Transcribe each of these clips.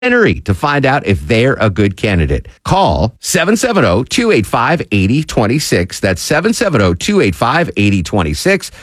to find out if they're a good candidate. Call 770-285-8026. That's 770-285-8026.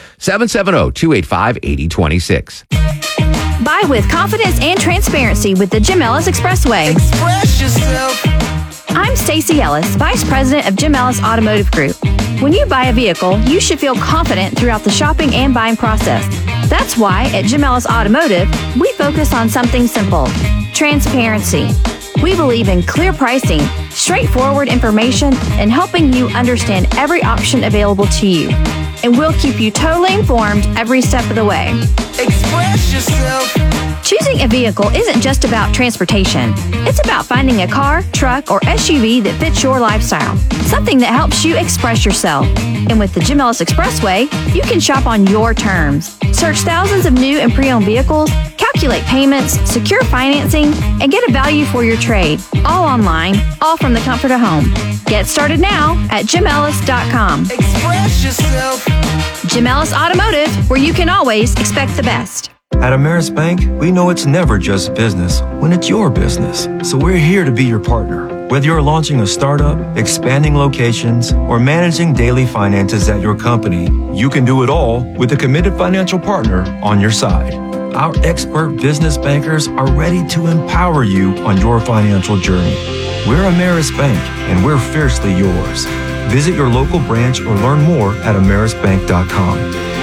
770-285-8026. Buy with confidence and transparency with the Jim Ellis Expressway. Express yourself. I'm Stacey Ellis, Vice President of Jim Ellis Automotive Group. When you buy a vehicle, you should feel confident throughout the shopping and buying process. That's why at Jim Ellis Automotive, we focus on something simple: transparency. We believe in clear pricing, straightforward information, and helping you understand every option available to you. And we'll keep you totally informed every step of the way. Express yourself. Choosing a vehicle isn't just about transportation. It's about finding a car, truck, or SUV that fits your lifestyle. Something that helps you express yourself. And with the Jim Ellis Expressway, you can shop on your terms. Search thousands of new and pre-owned vehicles, calculate payments, secure financing, and get a value for your trade. All online, all from the comfort of home. Get started now at JimEllis.com. Express yourself. Jim Ellis Automotive, where you can always expect the best. At Ameris Bank, we know it's never just business when it's your business. So we're here to be your partner. Whether you're launching a startup, expanding locations, or managing daily finances at your company, you can do it all with a committed financial partner on your side. Our expert business bankers are ready to empower you on your financial journey. We're Ameris Bank, and we're fiercely yours. Visit your local branch or learn more at amerisbank.com.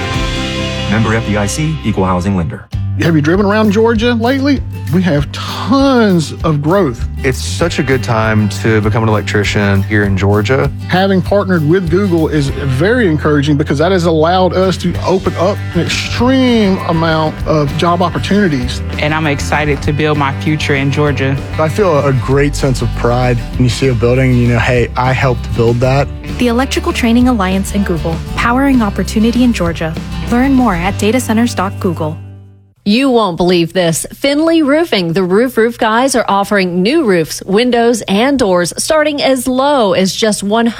Member FDIC, Equal Housing Lender. Have you driven around Georgia lately? We have tons of growth. It's such a good time to become an electrician here in Georgia. Having partnered with Google is very encouraging because that has allowed us to open up an extreme amount of job opportunities. And I'm excited to build my future in Georgia. I feel a great sense of pride when you see a building and you know, hey, I helped build that. The Electrical Training Alliance and Google, powering opportunity in Georgia. Learn more at datacenters.google. You won't believe this. Finley Roofing, the roof guys, are offering new roofs, windows, and doors starting as low as just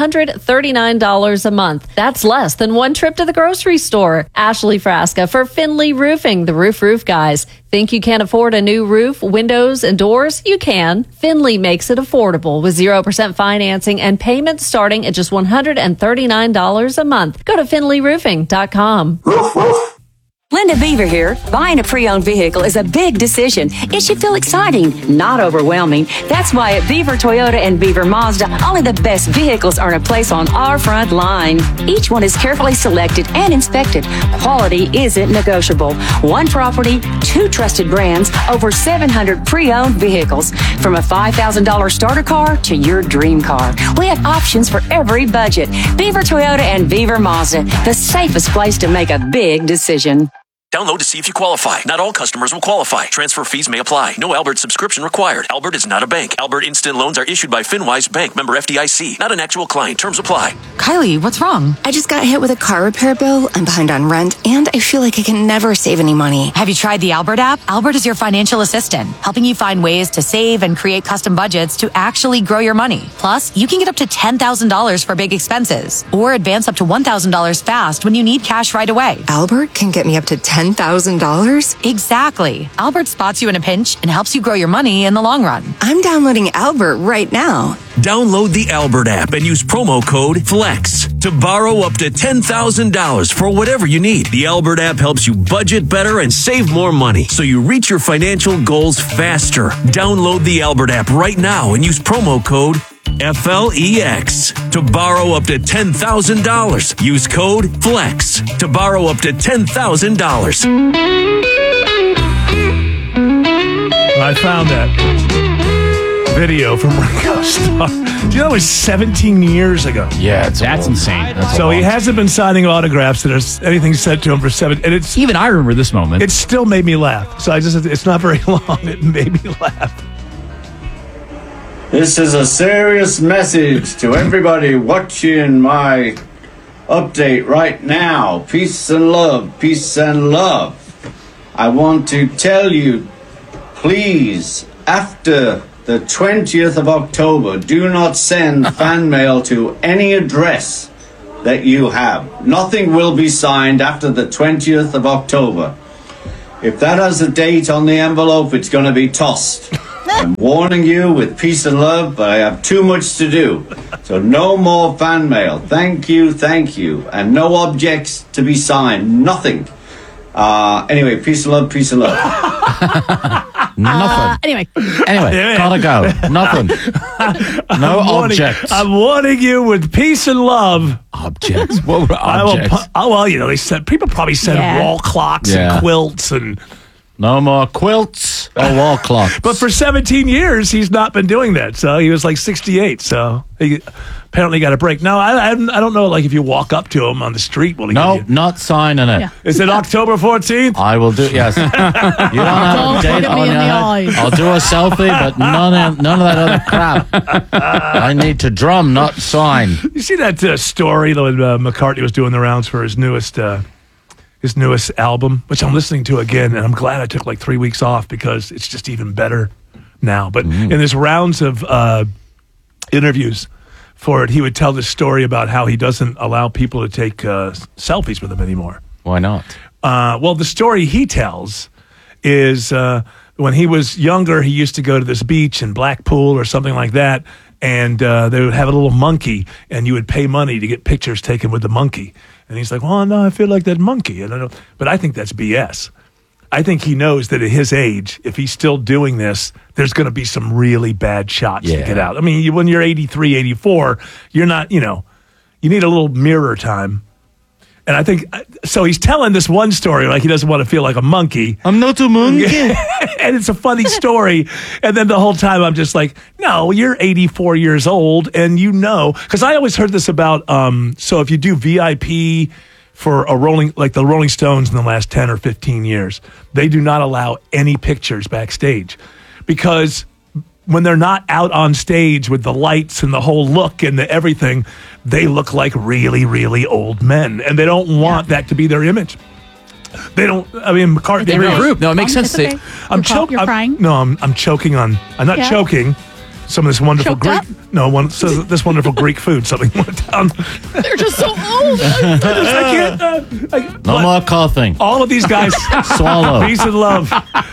$139 a month. That's less than one trip to the grocery store. Ashley Frasca for Finley Roofing, the roof guys. Think you can't afford a new roof, windows, and doors? You can. Finley makes it affordable with 0% financing and payments starting at just $139 a month. Go to finleyroofing.com. Linda Beaver here. Buying a pre-owned vehicle is a big decision. It should feel exciting, not overwhelming. That's why at Beaver Toyota and Beaver Mazda, only the best vehicles earn a place on our front line. Each one is carefully selected and inspected. Quality isn't negotiable. One property, two trusted brands, over 700 pre-owned vehicles. From a $5,000 starter car to your dream car. We have options for every budget. Beaver Toyota and Beaver Mazda, the safest place to make a big decision. Download to see if you qualify. Not all customers will qualify. Transfer fees may apply. No Albert subscription required. Albert is not a bank. Albert Instant Loans are issued by FinWise Bank, member FDIC. Not an actual client. Terms apply. Kylie, what's wrong? I just got hit with a car repair bill. I'm behind on rent, and I feel like I can never save any money. Have you tried the Albert app? Albert is your financial assistant, helping you find ways to save and create custom budgets to actually grow your money. Plus, you can get up to $10,000 for big expenses, or advance up to $1,000 fast when you need cash right away. Albert can get me up to $10,000? Exactly. Albert spots you in a pinch and helps you grow your money in the long run. I'm downloading Albert right now. Download the Albert app and use promo code FLEX to borrow up to $10,000 for whatever you need. The Albert app helps you budget better and save more money so you reach your financial goals faster. Download the Albert app right now and use promo code FLEX to borrow up to $10,000. Use code FLEX to borrow up to $10,000. I found that video from Ringo Starr. Do you know it was 17 years ago? Yeah, that's insane. So he hasn't been signing autographs that are anything sent to him for 7. And it's even I remember this moment. It still made me laugh. So it's not very long. It made me laugh. This is a serious message to everybody watching my update right now. Peace and love, peace and love. I want to tell you, please, after the 20th of October, do not send fan mail to any address that you have. Nothing will be signed after the 20th of October. If that has a date on the envelope, it's going to be tossed. I'm warning you with peace and love, but I have too much to do. So no more fan mail. Thank you, and no objects to be signed. Nothing. Anyway, peace and love, peace and love. Nothing. Anyway, gotta go. Nothing. No objects. I'm warning you with peace and love. Objects. What were objects? They said people probably said wall clocks and quilts and. No more quilts or wall clocks. But for 17 years, he's not been doing that. So he was like 68. So he apparently got a break. Now, I don't know, like if you walk up to him on the street. Will he no, not signing it. Yeah. Is it October 14th? I will do, yes. You don't have a date on your head. I'll do a selfie, but none of that other crap. I need to drum, not sign. You see that story that McCartney was doing the rounds for his newest album, which I'm listening to again, and I'm glad I took like 3 weeks off because it's just even better now. But in his rounds of interviews for it, he would tell this story about how he doesn't allow people to take selfies with him anymore. Why not? Well, the story he tells is when he was younger, he used to go to this beach in Blackpool or something like that, and they would have a little monkey, and you would pay money to get pictures taken with the monkey. And he's like, well, no, I feel like that monkey. And I don't, but I think that's BS. I think he knows that at his age, if he's still doing this, there's going to be some really bad shots to get out. I mean, when you're 83, 84, you're not, you need a little mirror time. And I think, so he's telling this one story like he doesn't want to feel like a monkey. I'm not a monkey. And it's a funny story. And then the whole time I'm just like, no, you're 84 years old and because I always heard this about, so if you do VIP for the Rolling Stones in the last 10 or 15 years, they do not allow any pictures backstage because when they're not out on stage with the lights and the whole look and the everything, they look like really, really old men. And they don't want that to be their image. They don't, McCartney. They regroup. No, it makes sense. Okay. I'm You're crying? No, I'm choking on, I'm not choking. Some of this wonderful Choked Greek, up? this wonderful Greek food. Something went down. They're just so old. I can't. No more coughing. All of these guys swallow. Peace and love.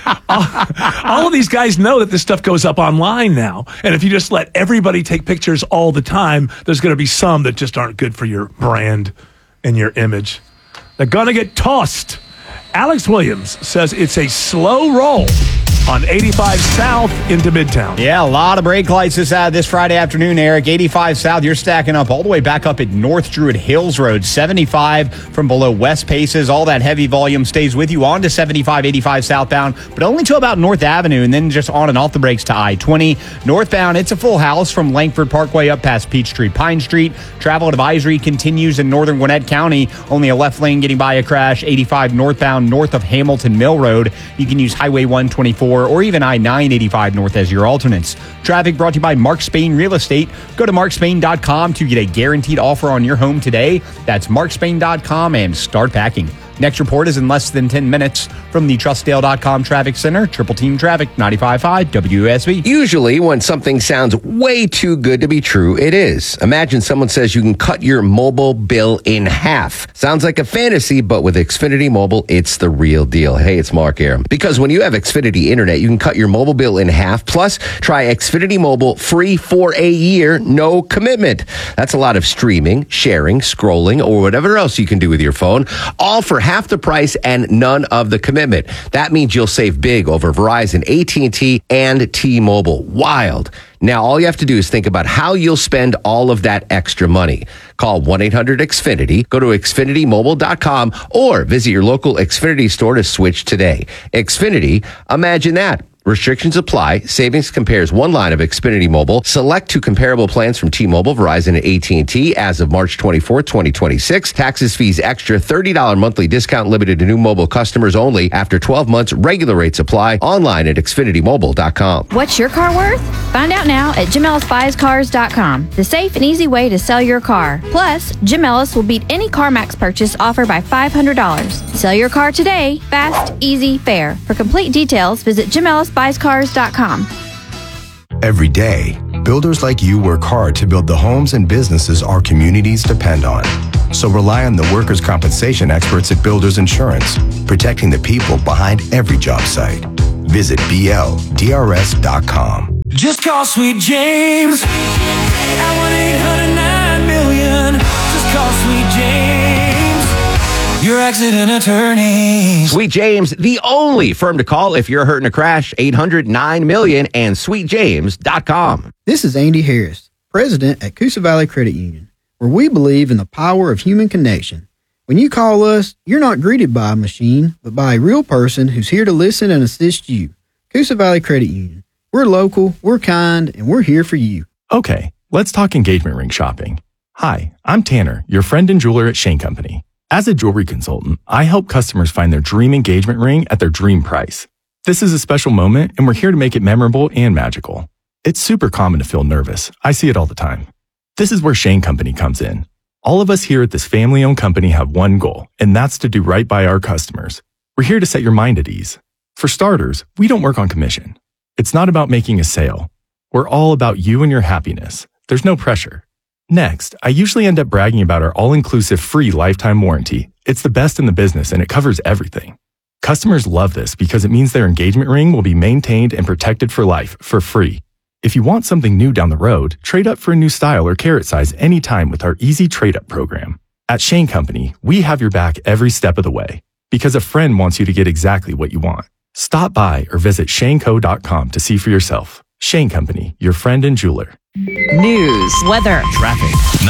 All of these guys know that this stuff goes up online now, and if you just let everybody take pictures all the time, there's going to be some that just aren't good for your brand and your image. They're going to get tossed. Alex Williams says it's a slow roll on 85 South into Midtown. Yeah, a lot of brake lights this Friday afternoon, Eric. 85 South, you're stacking up all the way back up at North Druid Hills Road. 75 from below West Paces. All that heavy volume stays with you on to 75, 85 southbound, but only to about North Avenue, and then just on and off the brakes to I-20. Northbound, it's a full house from Langford Parkway up past Peachtree Pine Street. Travel advisory continues in northern Gwinnett County. Only a left lane getting by a crash. 85 northbound north of Hamilton Mill Road. You can use Highway 124 or even I-985 North as your alternates. Traffic brought to you by Mark Spain Real Estate. Go to markspain.com to get a guaranteed offer on your home today. That's markspain.com and start packing. Next report is in less than 10 minutes from the TrustDale.com Traffic Center. Triple Team Traffic, 95.5 WSB. Usually when something sounds way too good to be true, it is. Imagine someone says you can cut your mobile bill in half. Sounds like a fantasy, but with Xfinity Mobile, it's the real deal. Hey, it's Mark here. Because when you have Xfinity Internet, you can cut your mobile bill in half. Plus, try Xfinity Mobile free for a year, no commitment. That's a lot of streaming, sharing, scrolling, or whatever else you can do with your phone, all for half the price and none of the commitment. That means you'll save big over Verizon, AT&T, and T-Mobile. Wild. Now, all you have to do is think about how you'll spend all of that extra money. Call 1-800-XFINITY, go to XfinityMobile.com, or visit your local Xfinity store to switch today. Xfinity, imagine that. Restrictions apply. Savings compares one line of Xfinity Mobile. Select two comparable plans from T-Mobile, Verizon, and AT&T as of March 24th, 2026. Taxes, fees, extra $30 monthly discount limited to new mobile customers only. After 12 months, regular rates apply. Online at XfinityMobile.com. What's your car worth? Find out now at JimEllisBuysCars.com, the safe and easy way to sell your car. Plus, Jim Ellis will beat any CarMax purchase offered by $500. Sell your car today. Fast, easy, fair. For complete details, visit JimEllisBuysCars.com. Every day, builders like you work hard to build the homes and businesses our communities depend on. So rely on the workers' compensation experts at Builders Insurance, protecting the people behind every job site. Visit BLDRS.com. Just call Sweet James at 1-800-9-million. Just call Sweet James, your accident attorney. Sweet James, the only firm to call if you're hurt in a crash. 800-9-million and sweetjames.com. This is Andy Harris, president at Coosa Valley Credit Union, where we believe in the power of human connection. When you call us, you're not greeted by a machine, but by a real person who's here to listen and assist you. Coosa Valley Credit Union. We're local, we're kind, and we're here for you. Okay, let's talk engagement ring shopping. Hi, I'm Tanner, your friend and jeweler at Shane Company. As a jewelry consultant, I help customers find their dream engagement ring at their dream price. This is a special moment, and we're here to make it memorable and magical. It's super common to feel nervous. I see it all the time. This is where Shane Company comes in. All of us here at this family-owned company have one goal, and that's to do right by our customers. We're here to set your mind at ease. For starters, we don't work on commission. It's not about making a sale. We're all about you and your happiness. There's no pressure. Next, I usually end up bragging about our all-inclusive free lifetime warranty. It's the best in the business, and it covers everything. Customers love this because it means their engagement ring will be maintained and protected for life, for free. If you want something new down the road, trade up for a new style or carat size anytime with our easy trade-up program. At Shane Company, we have your back every step of the way because a friend wants you to get exactly what you want. Stop by or visit shaneco.com to see for yourself. Shane Company, your friend and jeweler. News, weather, traffic.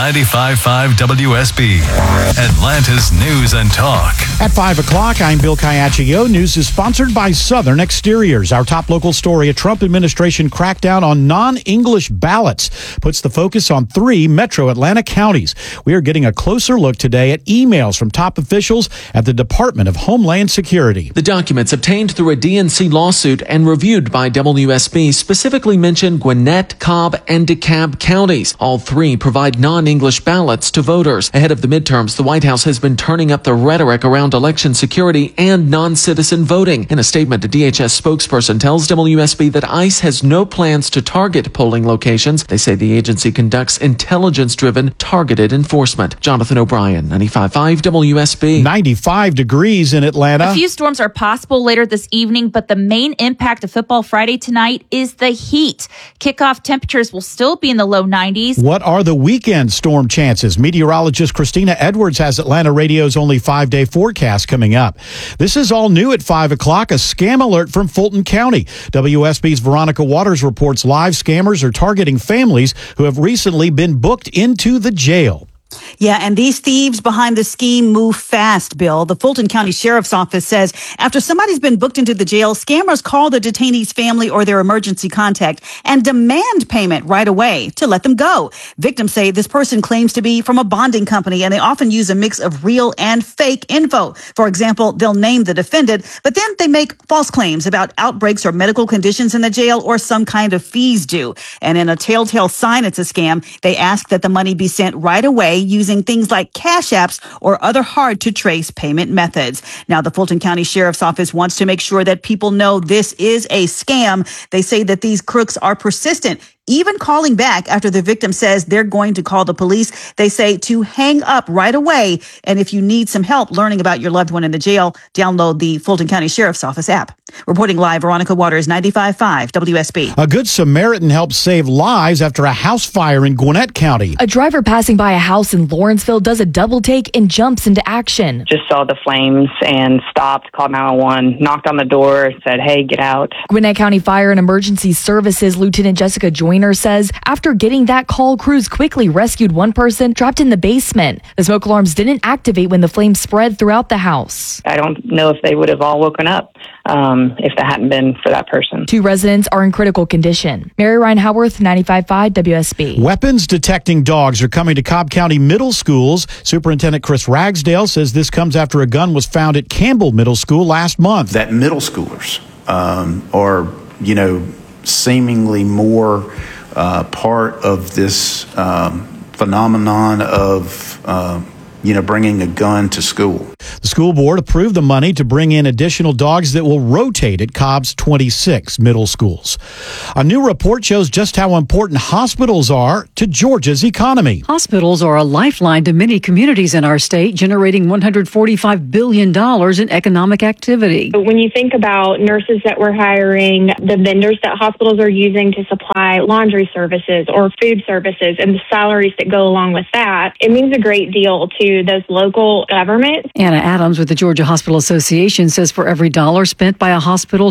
95.5 WSB, Atlanta's News and Talk. At 5 o'clock, I'm Bill Caiaccio. News is sponsored by Southern Exteriors. Our top local story, a Trump administration crackdown on non-English ballots, puts the focus on 3 metro Atlanta counties. We are getting a closer look today at emails from top officials at the Department of Homeland Security. The documents obtained through a DNC lawsuit and reviewed by WSB specifically mention Gwinnett, Cobb, and DeKalb counties. All 3 provide non-English ballots to voters. Ahead of the midterms, the White House has been turning up the rhetoric around election security and non-citizen voting. In a statement, a DHS spokesperson tells WSB that ICE has no plans to target polling locations. They say the agency conducts intelligence-driven, targeted enforcement. Jonathan O'Brien, 95.5 WSB. 95 degrees in Atlanta. A few storms are possible later this evening, but the main impact of Football Friday tonight is the heat. Kickoff temperatures will still be in the low 90s. What are the weekend storm chances? Meteorologist Christina Edwards has Atlanta Radio's only 5-day forecast coming up. This is all new at 5 o'clock, a scam alert from Fulton County. WSB's Veronica Waters reports live scammers are targeting families who have recently been booked into the jail. Yeah, and these thieves behind the scheme move fast, Bill. The Fulton County Sheriff's Office says after somebody's been booked into the jail, scammers call the detainee's family or their emergency contact and demand payment right away to let them go. Victims say this person claims to be from a bonding company, and they often use a mix of real and fake info. For example, they'll name the defendant, but then they make false claims about outbreaks or medical conditions in the jail or some kind of fees due. And in a telltale sign it's a scam, they ask that the money be sent right away using things like cash apps or other hard-to-trace payment methods. Now, the Fulton County Sheriff's Office wants to make sure that people know this is a scam. They say that these crooks are persistent, even calling back after the victim says they're going to call the police. They say to hang up right away. And if you need some help learning about your loved one in the jail, download the Fulton County Sheriff's Office app. Reporting live, Veronica Waters, 95.5 WSB. A good Samaritan helped save lives after a house fire in Gwinnett County. A driver passing by a house in Lawrenceville does a double take and jumps into action. Just saw the flames and stopped, called 911, knocked on the door, said, hey, get out. Gwinnett County Fire and Emergency Services Lieutenant Jessica Joyner says after getting that call, crews quickly rescued one person trapped in the basement. The smoke alarms didn't activate when the flames spread throughout the house. I don't know if they would have all woken up if that hadn't been for that person. 2 residents are in critical condition. Mary Ryan Howarth, 95.5 WSB. Weapons detecting dogs are coming to Cobb County middle schools. Superintendent Chris Ragsdale says this comes after a gun was found at Campbell Middle School last month. That middle schoolers are, seemingly more part of this phenomenon of, bringing a gun to school. The school board approved the money to bring in additional dogs that will rotate at Cobb's 26 middle schools. A new report shows just how important hospitals are to Georgia's economy. Hospitals are a lifeline to many communities in our state, generating $145 billion in economic activity. But when you think about nurses that we're hiring, the vendors that hospitals are using to supply laundry services or food services, and the salaries that go along with that, it means a great deal to those local governments. Anna Adams with the Georgia Hospital Association says for every dollar spent by a hospital,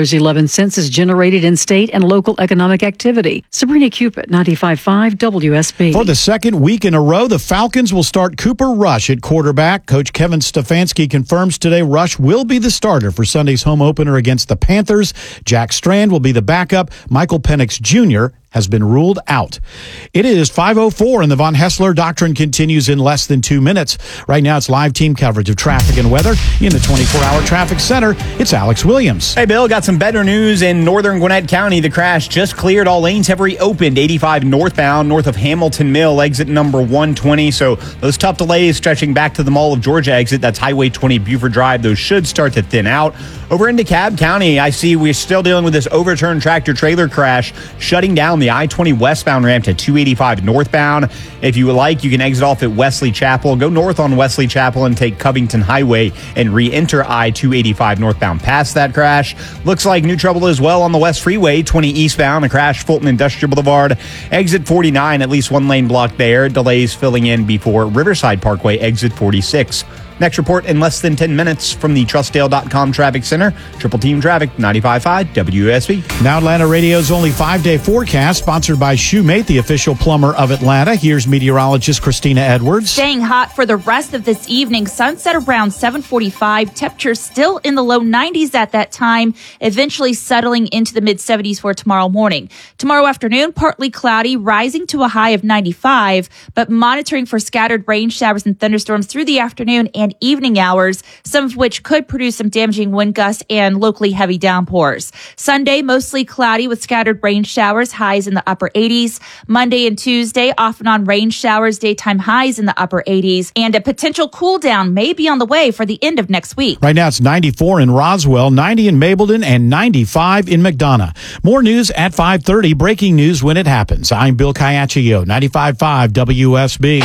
$2.11 is generated in state and local economic activity. Sabrina Cupid, 95.5 WSB. For the second week in a row, the Falcons will start Cooper Rush at quarterback. Coach Kevin Stefanski confirms today Rush will be the starter for Sunday's home opener against the Panthers. Jack Strand will be the backup. Michael Penix Jr. has been ruled out. It is 5:04 and the Von Hessler Doctrine continues in less than 2 minutes. Right now it's live team coverage of traffic and weather in the 24-hour traffic center. It's Alex Williams. Hey, Bill, got some better news in northern Gwinnett County. The crash just cleared. All lanes have reopened. 85 northbound, north of Hamilton Mill, exit number 120. So those tough delays stretching back to the Mall of Georgia exit. That's Highway 20 Buford Drive. Those should start to thin out. Over into DeKalb County, I see we're still dealing with this overturned tractor-trailer crash, shutting down the I-20 westbound ramp to 285 northbound. If you would like, you can exit off at Wesley Chapel, go north on Wesley Chapel and take Covington Highway and re-enter I-285 northbound past that crash. Looks like new trouble as well on the West Freeway, 20 eastbound, a crash Fulton Industrial Boulevard, exit 49, at least one lane blocked there. Delays filling in before Riverside Parkway, exit 46. Next report in less than 10 minutes from the TrustDale.com Traffic Center. Triple Team Traffic, 95.5 WSB. Now Atlanta Radio's only 5-day forecast, sponsored by Shoemate, the official plumber of Atlanta. Here's meteorologist Christina Edwards. Staying hot for the rest of this evening. Sunset around 7:45. Temperatures still in the low 90s at that time, eventually settling into the mid-70s for tomorrow morning. Tomorrow afternoon, partly cloudy, rising to a high of 95, but monitoring for scattered rain showers and thunderstorms through the afternoon and evening hours, some of which could produce some damaging wind gusts and locally heavy downpours. Sunday, mostly cloudy with scattered rain showers, highs in the upper 80s. Monday and Tuesday, off and on rain showers, daytime highs in the upper 80s, and a potential cool down may be on the way for the end of next week. Right now it's 94 in Roswell, 90 in Mableton, and 95 in McDonough. More news at 5:30. Breaking news when it happens. I'm Bill Caiaccio, 95.5 WSB.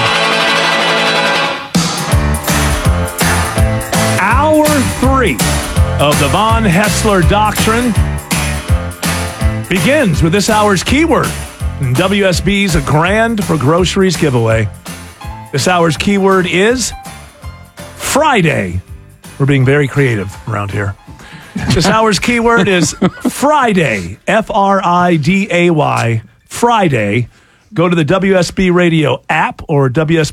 Hour 3 of the Von Hessler Doctrine begins with this hour's keyword. And WSB's A Grand for Groceries giveaway. This hour's keyword is Friday. We're being very creative around here. This hour's keyword is Friday. Friday. Friday. Go to the WSB Radio app or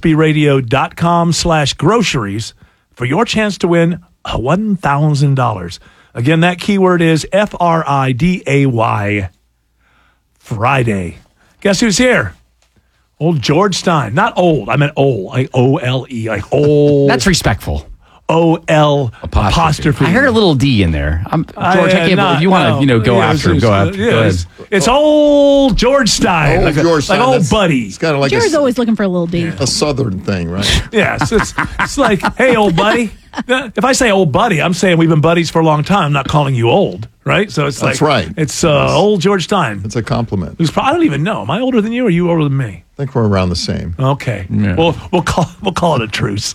WSBradio.com/groceries for your chance to win $1,000. Again, that keyword is Friday. Friday. Guess who's here? Old George Stein. Not old. I meant old. Like O-L-E. Like old. That's respectful. O-L apostrophe. I heard a little D in there. George, I can't believe you want to go after him. Go ahead. It's old George Stein. Old George Stein. Like old buddy. It's kind of like Jared's always looking for a little D. A southern thing, right? Yes. It's like, hey, old buddy. If I say old buddy, I'm saying we've been buddies for a long time. I'm not calling you old, right? So it's That's like, right. It's old George Stein. It's a compliment. I don't even know. Am I older than you or are you older than me? I think we're around the same. Okay. Yeah. We'll call it a truce.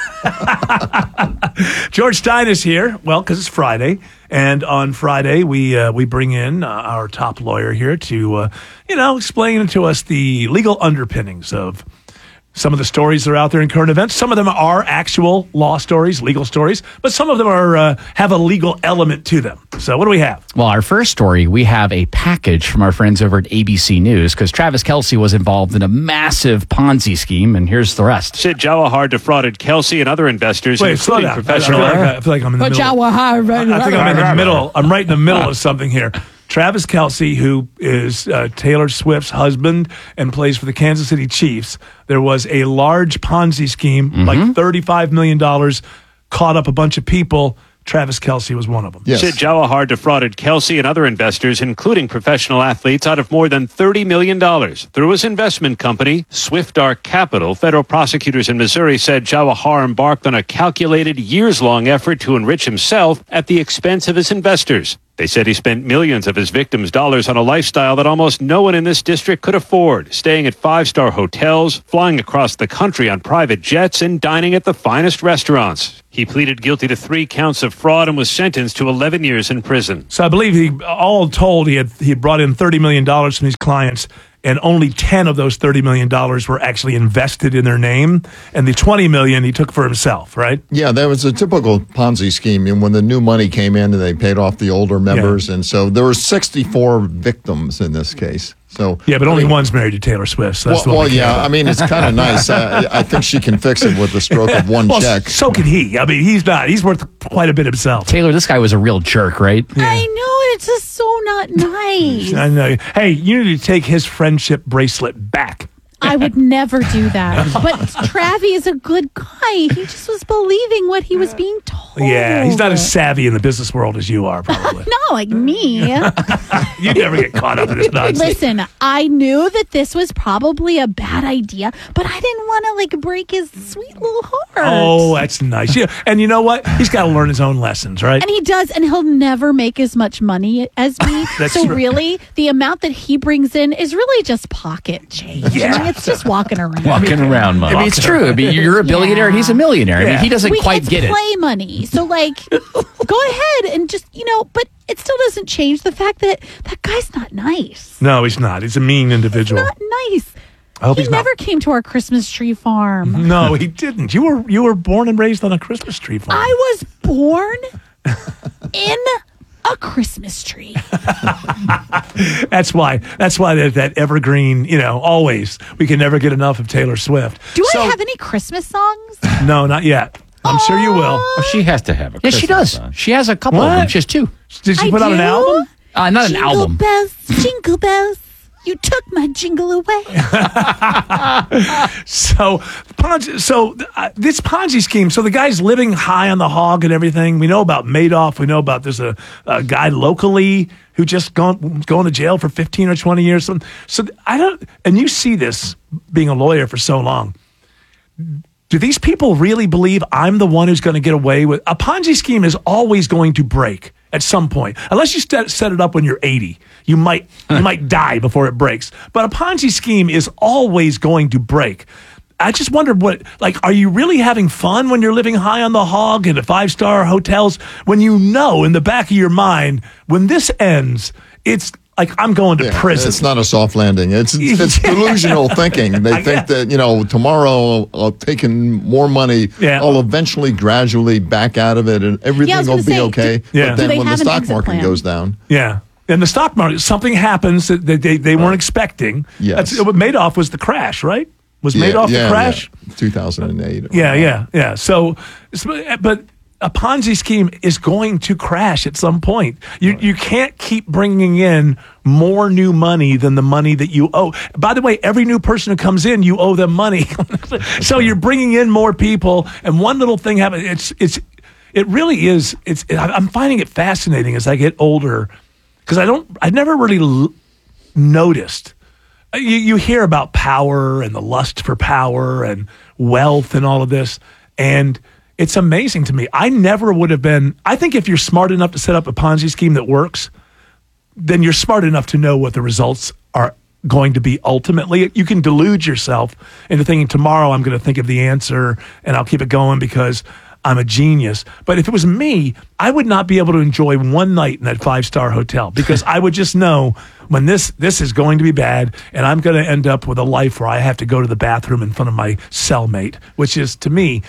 George Stein is here. Well, because it's Friday, and on Friday we bring in our top lawyer here to explain to us the legal underpinnings of some of the stories that are out there in current events. Some of them are actual law stories, legal stories, but some of them are have a legal element to them. So what do we have? Well, our first story, we have a package from our friends over at ABC News because Travis Kelce was involved in a massive Ponzi scheme, and here's the rest. Sid Jawahar defrauded Kelce and other investors, Wait, slow including down. professional. I feel like I'm in the middle. I think I'm in the middle. I'm right in the middle of something here. Travis Kelce, who is Taylor Swift's husband and plays for the Kansas City Chiefs, there was a large Ponzi scheme, like $35 million, caught up a bunch of people. Travis Kelce was one of them. Sid Jawahar defrauded Kelsey and other investors, including professional athletes, out of more than $30 million. Through his investment company, Swift Arc Capital, federal prosecutors in Missouri said Jawahar embarked on a calculated, years-long effort to enrich himself at the expense of his investors. They said he spent millions of his victims' dollars on a lifestyle that almost no one in this district could afford, staying at five-star hotels, flying across the country on private jets, and dining at the finest restaurants. He pleaded guilty to 3 counts of fraud and was sentenced to 11 years in prison. So I believe he had brought in $30 million from these clients, and only 10 of those $30 million were actually invested in their name, and the $20 million he took for himself, right? Yeah, that was a typical Ponzi scheme. And when the new money came in, and they paid off the older members, and so there were 64 victims in this case. So yeah, but only one's married to Taylor Swift. So that's I mean, it's kind of nice. I think she can fix it with the stroke of one check. So can he. I mean, he's not. He's worth quite a bit himself. Taylor, this guy was a real jerk, right? I know. It's just so not nice. I know. Hey, you need to take his friendship bracelet back. I would never do that. But Travi is a good guy. He just was believing what he was being told. Yeah, he's not as savvy in the business world as you are, probably. No, like me. You never get caught up in this nonsense. Listen, I knew that this was probably a bad idea, but I didn't want to break his sweet little heart. Oh, that's nice. Yeah, and you know what? He's got to learn his own lessons, right? And he does, and he'll never make as much money as me. So really, the amount that he brings in is really just pocket change. Yeah. I mean, it's just walking around. Walking around money. I mean, it's true. I mean, you're a billionaire and he's a millionaire. I mean, he doesn't quite get it. Play money. So, go ahead and just, but it still doesn't change the fact that that guy's not nice. No, he's not. He's a mean individual. He's not nice. I hope he he's never came to our Christmas tree farm. No, he didn't. You were born and raised on a Christmas tree farm. I was born in a Christmas tree. That's why that evergreen, always, we can never get enough of Taylor Swift. Do I have any Christmas songs? No, not yet. I'm sure you will. Oh, she has to have a Christmas she does. Song. She has a couple of them. She has 2. Did she put out an album? Not an album. Jingle bells. You took my jingle away. So this Ponzi scheme. So the guy's living high on the hog and everything. We know about Madoff. We know about there's a guy locally who just going to jail for 15 or 20 years. So I don't. And you see this being a lawyer for so long. Do these people really believe I'm the one who's going to get away with a Ponzi scheme? Is always going to break at some point, unless you set it up when you're 80. You might die before it breaks. But a Ponzi scheme is always going to break. I just wondered are you really having fun when you're living high on the hog in the 5-star hotels when you know in the back of your mind when this ends, it's like I'm going to prison. It's not a soft landing. It's delusional thinking. They think that, tomorrow I'll take in more money. Yeah. I'll eventually gradually back out of it and everything will be okay. But then when the stock market goes down. Yeah. In the stock market, something happens that they weren't expecting. Yes. Madoff was the crash, right? Was Madoff the crash? Yeah. 2008. Yeah. So, but a Ponzi scheme is going to crash at some point. You can't keep bringing in more new money than the money that you owe. By the way, every new person who comes in, you owe them money. So you're bringing in more people, and one little thing happens. It really is. I'm finding it fascinating as I get older because I never really noticed. You hear about power and the lust for power and wealth and all of this, and it's amazing to me. I never would have been. I think if you're smart enough to set up a Ponzi scheme that works, then you're smart enough to know what the results are going to be ultimately. You can delude yourself into thinking tomorrow I'm going to think of the answer and I'll keep it going because I'm a genius. But if it was me, I would not be able to enjoy one night in that 5-star hotel because I would just know when this is going to be bad and I'm going to end up with a life where I have to go to the bathroom in front of my cellmate, which is, to me,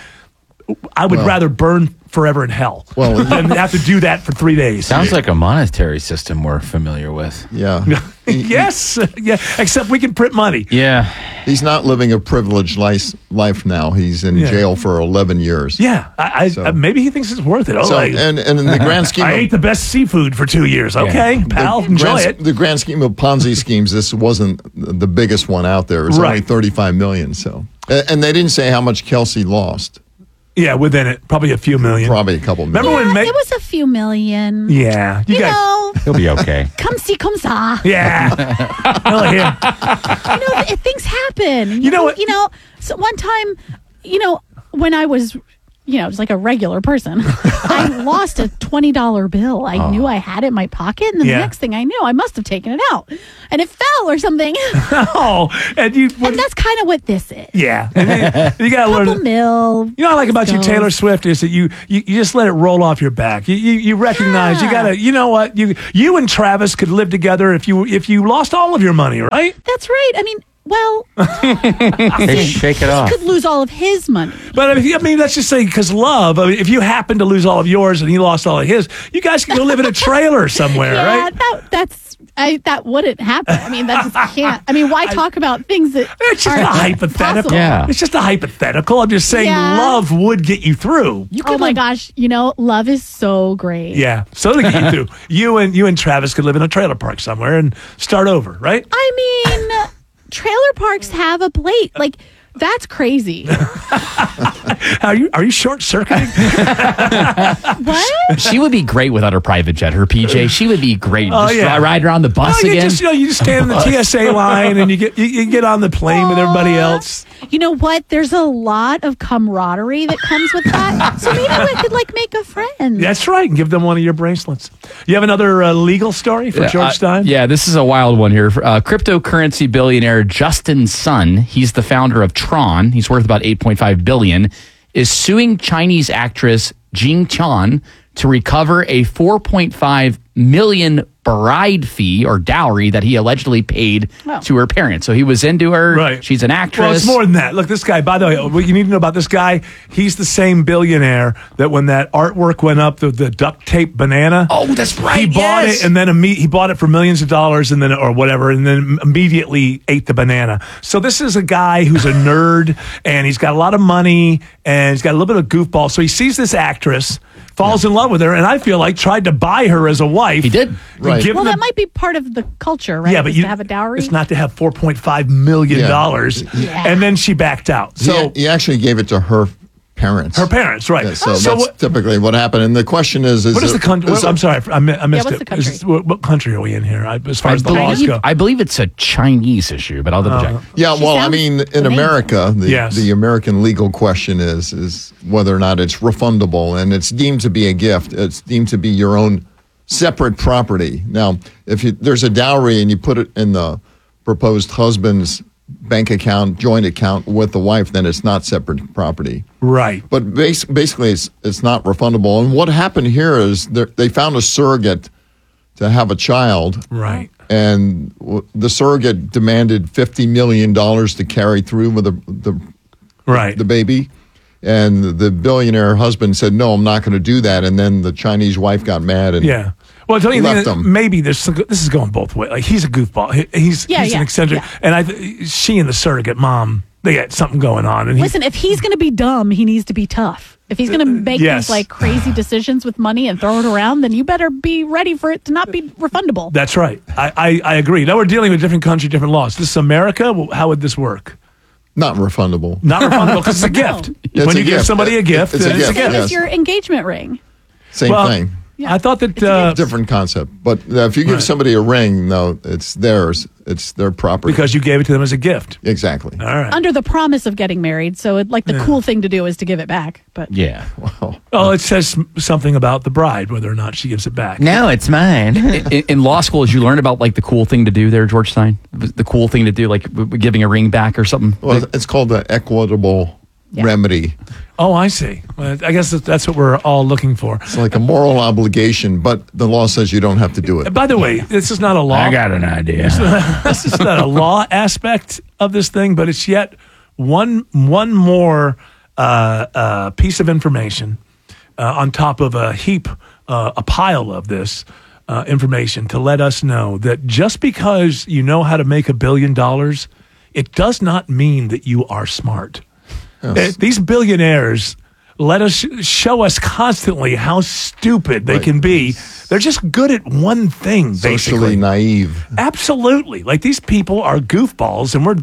I would rather burn forever in hell than have to do that for 3 days. Sounds like a monetary system we're familiar with. Yeah. Yes. Yeah. Except we can print money. Yeah. He's not living a privileged life now. He's in jail for 11 years. Yeah. Maybe he thinks it's worth it. And in the grand scheme I ate the best seafood for 2 years. Okay, pal, enjoy it. The grand scheme of Ponzi schemes, this wasn't the biggest one out there. It was only $35 million. So, and they didn't say how much Kelsey lost. Yeah, within it, probably a few million. Probably a couple million. Remember when it was a few million. Yeah. You know. He'll be okay. Come see, come saw. Yeah. Hell yeah. Things happen. You know what? So one time, when I was, just like a regular person, I lost a $20 bill. I knew I had it in my pocket, and then the next thing I knew, I must have taken it out, and it fell or something. And that's kind of what this is. Yeah, and you got to learn. Couple mil. You know what I like about you, Taylor Swift, is that you just let it roll off your back. You recognize you got to. You know what? You and Travis could live together if you lost all of your money, right? That's right. I mean. Well, hey, shake it off. He could lose all of his money. But let's just say, because love, if you happen to lose all of yours and he lost all of his, you guys can go live in a trailer somewhere, right? That wouldn't happen. I mean, that just can't. I mean, why talk about things that it's just a hypothetical? Possible. Yeah. It's just a hypothetical. I'm just saying love would get you through. Oh my gosh, love is so great. Yeah, so to get you through. You and Travis could live in a trailer park somewhere and start over, right? I mean, trailer parks have a plate. Like, that's crazy. Are you short circuiting? What? She would be great without her private jet, her PJ. She would be great. Ride around the bus again. You just stand in the TSA line and you get on the plane with everybody else. You know what? There's a lot of camaraderie that comes with that. So maybe I could make a friend. That's right. And give them one of your bracelets. You have another legal story for George Stein? Yeah, this is a wild one here. Cryptocurrency billionaire Justin Sun, he's the founder of Tron. He's worth about $8.5 billion, is suing Chinese actress Jing Chan to recover a $4.5 million bride fee or dowry that he allegedly paid to her parents. So he was into her. Right. She's an actress. Well, it's more than that. Look, this guy, by the way, what you need to know about this guy, he's the same billionaire that when that artwork went up, the duct tape banana. Oh, that's right. He bought it and then he bought it for millions of dollars and then or whatever and then immediately ate the banana. So this is a guy who's a nerd and he's got a lot of money and he's got a little bit of goofball. So he sees this actress, falls in love with her, and I feel like tried to buy her as a wife. He did. Right. Well, that might be part of the culture, right? Yeah, but to have a dowry. It's not to have $4.5 million. And then she backed out. So he actually gave it to her parents. Her parents, right. Yeah, so that's typically what happened. And the question is what is the country? I'm sorry, I missed what's it. the country? What country are we in here as far as the laws go? I believe it's a Chinese issue, but I'll double check. Yeah, well, I mean, in America, the American legal question is whether or not it's refundable, and it's deemed to be a gift. It's deemed to be your own separate property. Now, if there's a dowry and you put it in the proposed husband's bank account, joint account with the wife, then it's not separate property. Right. But basically, it's not refundable. And what happened here is they found a surrogate to have a child. Right. And the surrogate demanded $50 million to carry through with the baby. And the billionaire husband said, no, I'm not going to do that. And then the Chinese wife got mad and Well, don't you left think him. maybe this is going both ways. Like, he's a goofball. He's an eccentric. Yeah. And she and the surrogate mom, they got something going on. And Listen, if he's going to be dumb, he needs to be tough. If he's going to make these crazy decisions with money and throw it around, then you better be ready for it to not be refundable. That's right. I agree. Now we're dealing with different country, different laws. This is America. Well, how would this work? Not refundable. Not refundable because it's a gift. When you give somebody a gift, it's a gift. It's your engagement ring. Same thing. Yeah. I thought that different concept, but if you give somebody a ring, no, it's theirs. It's their property because you gave it to them as a gift. Exactly. All right. Under the promise of getting married, so the cool thing to do is to give it back. But well, it says something about the bride whether or not she gives it back. No, it's mine. In law school, did you learn about the cool thing to do there, George Stein? The cool thing to do, like giving a ring back or something. Well, it's called the equitable remedy. Oh, I see. Well, I guess that's what we're all looking for. It's like a moral obligation, but the law says you don't have to do it. By the way, this is not a law. I got an idea. This is not a law aspect of this thing, but it's yet one more piece of information on top of a pile of this information to let us know that just because you know how to make $1 billion, it does not mean that you are smart. Yes. These billionaires show us constantly how stupid they can be. They're just good at one thing, basically. Socially naive. Absolutely. Like, these people are goofballs, and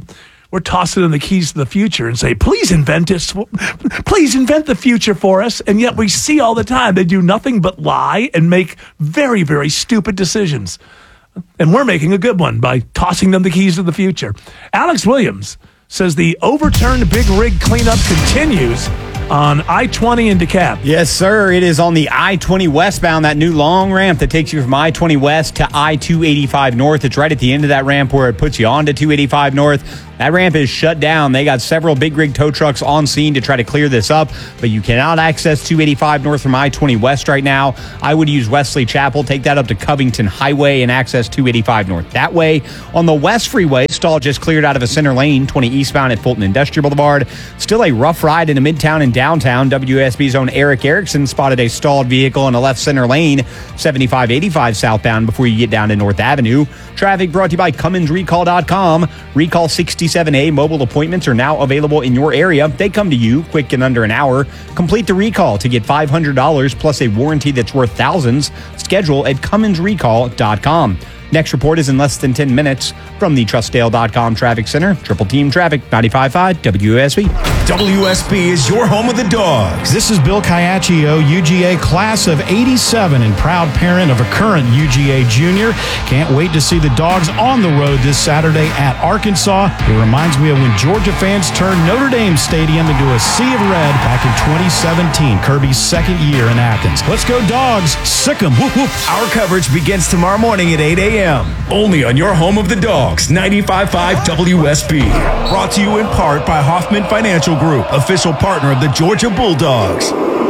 we're tossing them the keys to the future and say, please invent the future for us. And yet we see all the time they do nothing but lie and make very, very stupid decisions. And we're making a good one by tossing them the keys to the future. Alex Williams says the overturned big rig cleanup continues on I-20 in DeKalb. Yes, sir. It is on the I-20 westbound, that new long ramp that takes you from I-20 west to I-285 north. It's right at the end of that ramp where it puts you on to 285 north. That ramp is shut down. They got several big rig tow trucks on scene to try to clear this up, but you cannot access 285 north from I-20 west right now. I would use Wesley Chapel, take that up to Covington Highway and access 285 north that way. On the West Freeway, stall just cleared out of a center lane, 20 eastbound at Fulton Industrial Boulevard. Still a rough ride into Midtown and downtown. WSB's own Eric Erickson spotted a stalled vehicle in a left center lane, 7585 southbound before you get down to North Avenue. Traffic brought to you by CummonsRecall.com. Recall 67A mobile appointments are now available in your area. They come to you quick in under an hour. Complete the recall to get $500 plus a warranty that's worth thousands. Schedule at CummonsRecall.com. Next report is in less than 10 minutes from the Trustdale.com Traffic Center. Triple Team Traffic, 95.5 WSB. WSB is your home of the Dogs. This is Bill Caiaccio, UGA class of 87 and proud parent of a current UGA junior. Can't wait to see the Dogs on the road this Saturday at Arkansas. It reminds me of when Georgia fans turned Notre Dame Stadium into a sea of red back in 2017, Kirby's second year in Athens. Let's go Dogs. Sick 'em. Whoop, whoop. Our coverage begins tomorrow morning at 8 a.m. Only on your home of the Dogs, 95.5 WSB. Brought to you in part by Hoffman Financial Group, official partner of the Georgia Bulldogs.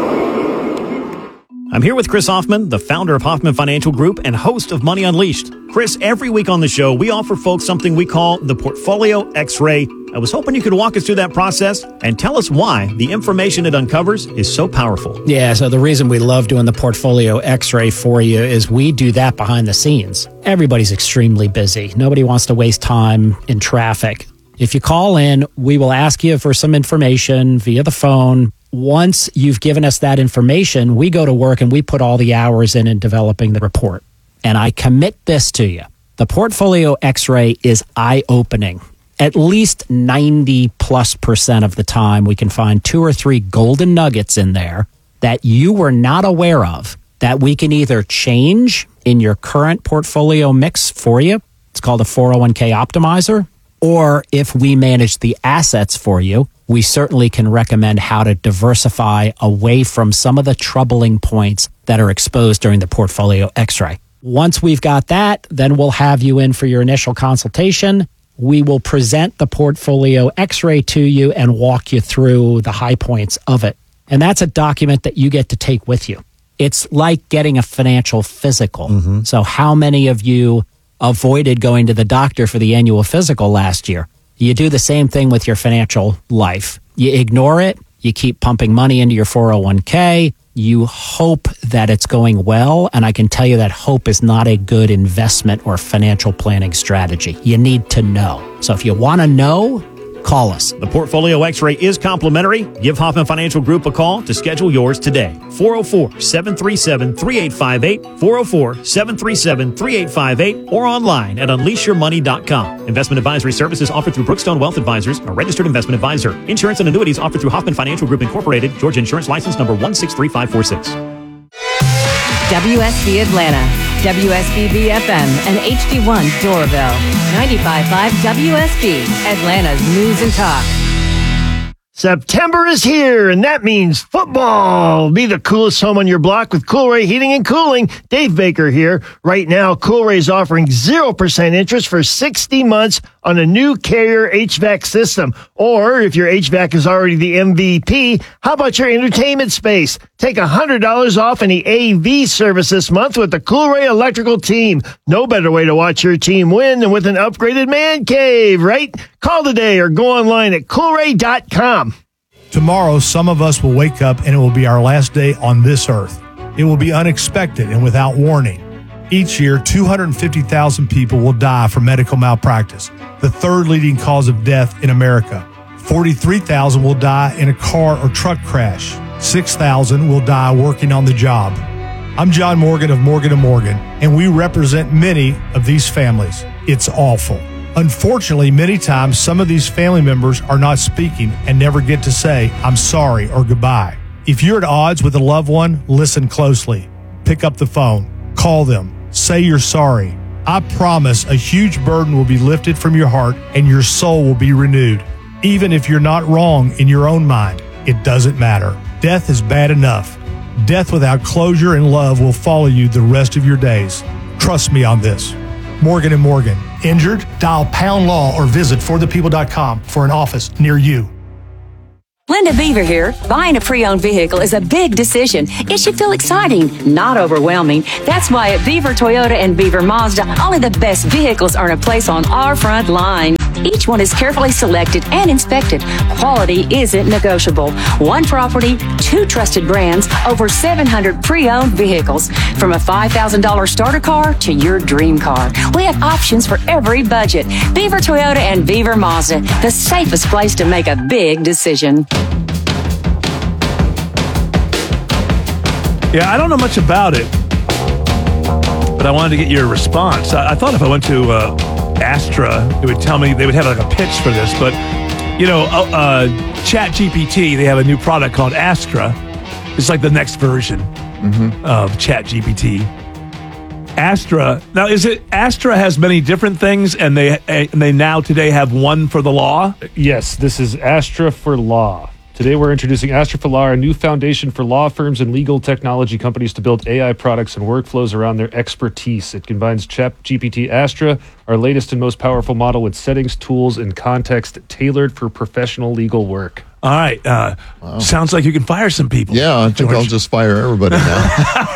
I'm here with Chris Hoffman, the founder of Hoffman Financial Group and host of Money Unleashed. Chris, every week on the show, we offer folks something we call the Portfolio X-Ray. I was hoping you could walk us through that process and tell us why the information it uncovers is so powerful. Yeah, so the reason we love doing the Portfolio X-Ray for you is we do that behind the scenes. Everybody's extremely busy. Nobody wants to waste time in traffic. If you call in, we will ask you for some information via the phone. Once you've given us that information, we go to work and we put all the hours in developing the report. And I commit this to you. The Portfolio X-Ray is eye-opening. At least 90+% of the time, we can find 2 or 3 golden nuggets in there that you were not aware of that we can either change in your current portfolio mix for you. It's called a 401k optimizer. Or if we manage the assets for you, we certainly can recommend how to diversify away from some of the troubling points that are exposed during the Portfolio X-ray. Once we've got that, then we'll have you in for your initial consultation. We will present the Portfolio X-ray to you and walk you through the high points of it. And that's a document that you get to take with you. It's like getting a financial physical. Mm-hmm. So how many of you avoided going to the doctor for the annual physical last year? You do the same thing with your financial life. You ignore it. You keep pumping money into your 401k. You hope that it's going well. And I can tell you that hope is not a good investment or financial planning strategy. You need to know. So if you want to know, call us. The Portfolio X-Ray is complimentary. Give Hoffman Financial Group a call to schedule yours today. 404-737-3858, 404-737-3858, or online at unleashyourmoney.com. Investment advisory services offered through Brookstone Wealth Advisors, a registered investment advisor. Insurance and annuities offered through Hoffman Financial Group Incorporated, Georgia Insurance License number 163546. WSB Atlanta, WSB BFM, and HD1 Doraville. 95.5 WSB, Atlanta's News and Talk. September is here, and that means football. Be the coolest home on your block with Coolray Heating and Cooling. Dave Baker here. Right now, Coolray is offering 0% interest for 60 months on a new Carrier HVAC system. Or if your HVAC is already the MVP, how about your entertainment space? Take $100 off any AV service this month with the Coolray Electrical team. No better way to watch your team win than with an upgraded man cave, right? Call today or go online at Coolray.com. Tomorrow, some of us will wake up and it will be our last day on this earth. It will be unexpected and without warning. Each year, 250,000 people will die from medical malpractice, the third leading cause of death in America. 43,000 will die in a car or truck crash. 6,000 will die working on the job. I'm John Morgan of Morgan & Morgan, and we represent many of these families. It's awful. Unfortunately, many times some of these family members are not speaking and never get to say, I'm sorry or goodbye. If you're at odds with a loved one, listen closely. Pick up the phone. Call them. Say you're sorry. I promise a huge burden will be lifted from your heart and your soul will be renewed. Even if you're not wrong in your own mind, it doesn't matter. Death is bad enough. Death without closure and love will follow you the rest of your days. Trust me on this. Morgan & Morgan. Injured? Dial Pound Law or visit forthepeople.com for an office near you. Linda Beaver here. Buying a pre-owned vehicle is a big decision. It should feel exciting, not overwhelming. That's why at Beaver Toyota and Beaver Mazda, only the best vehicles earn a place on our front line. Each one is carefully selected and inspected. Quality isn't negotiable. One property, 2 trusted brands, over 700 pre-owned vehicles. From a $5,000 starter car to your dream car. We have options for every budget. Beaver Toyota and Beaver Mazda, the safest place to make a big decision. Yeah, I don't know much about it, but I wanted to get your response. I thought if I went to Astra, it would tell me, they would have like a pitch for this, but ChatGPT, they have a new product called Astra. It's like the next version of ChatGPT. Astra, now is it Astra has many different things and they now today have one for the law? Yes, this is Astra for Law. Today we're introducing Astra for Law, a new foundation for law firms and legal technology companies to build AI products and workflows around their expertise. It combines ChatGPT Astra, our latest and most powerful model, with settings, tools, and context tailored for professional legal work. All right. Wow. Sounds like you can fire some people. Yeah, I think I'll just fire everybody now.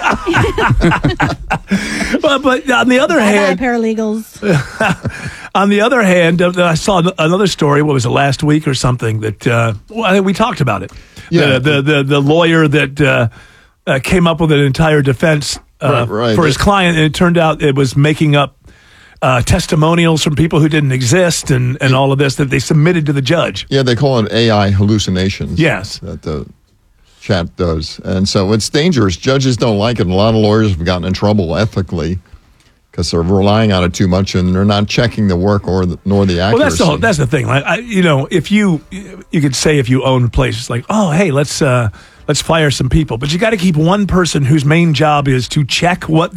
but on the other hand, paralegals. On the other hand, I saw another story. What was it, last week or something? That I think we talked about it. Yeah, the lawyer that came up with an entire defense for his client, and it turned out it was making up testimonials from people who didn't exist and all of this that they submitted to the judge. Yeah, they call it AI hallucinations. Yes. That the chat does. And so it's dangerous. Judges don't like it. And a lot of lawyers have gotten in trouble ethically because they're relying on it too much and they're not checking the work nor the accuracy. Well, that's the thing. If you could say if you own a place, it's like, oh, hey, let's fire some people, but you got to keep one person whose main job is to check what